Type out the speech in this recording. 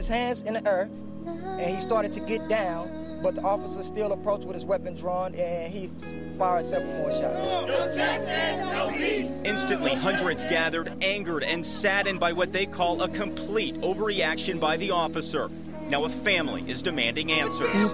his hands in the air, and he started to get down, but the officer still approached with his weapon drawn, and he fired several more shots. No Jackson, no peace. Instantly, hundreds gathered, angered and saddened by what they call a complete overreaction by the officer. Now a family is demanding answers.